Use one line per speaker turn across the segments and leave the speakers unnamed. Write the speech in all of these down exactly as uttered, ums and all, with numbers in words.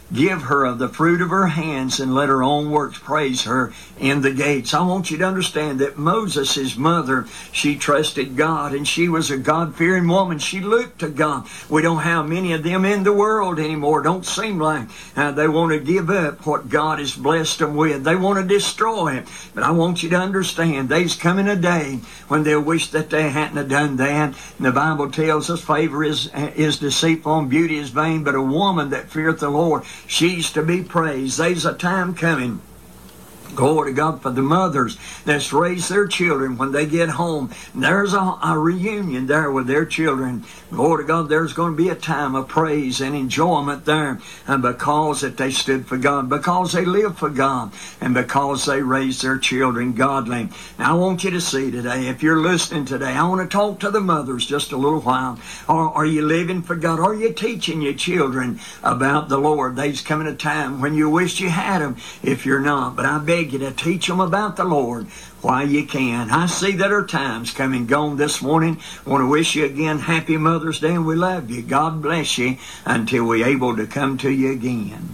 Give her of the fruit of her hands, and let her own works praise her in the gates. I want you to understand that Moses' mother, she trusted God, and she was a God-fearing woman. She looked to God. We don't have many of them in the world anymore. Don't seem like uh, they want to give up what God has blessed them with. They want to destroy it. But I want you to understand, there's coming a day when they'll wish that they hadn't have done that. And the Bible tells us favor is, is deceitful and beauty is vain, but a woman that feareth the Lord, she's to be praised. There's a time coming, glory to God, for the mothers that's raised their children when they get home. There's a, a reunion there with their children. Glory to God, there's going to be a time of praise and enjoyment there, and because that they stood for God, because they lived for God, and because they raised their children godly. Now I want you to see today, if you're listening today, I want to talk to the mothers just a little while. Are, are you living for God? Are you teaching your children about the Lord? There's coming a time when you wish you had them if you're not. But I beg you to teach them about the Lord while you can. I see that our time's come and gone this morning. I want to wish you again happy Mother's Day, and we love you. God bless you until we're able to come to you again.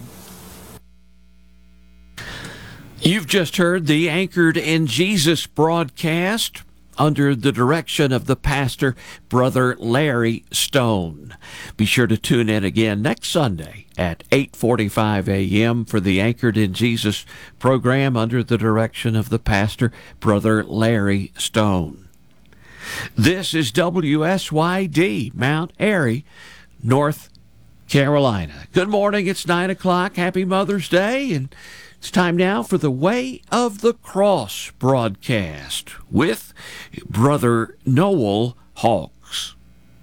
You've just heard the Anchored in Jesus broadcast under the direction of the pastor, Brother Larry Stone. Be sure to tune in again next Sunday at eight forty-five a.m. for the Anchored in Jesus program under the direction of the pastor, Brother Larry Stone. This is W S Y D, Mount Airy, North Carolina. Good morning. It's nine o'clock. Happy Mother's Day. And it's time now for the Way of the Cross broadcast with Brother Noel Hawk.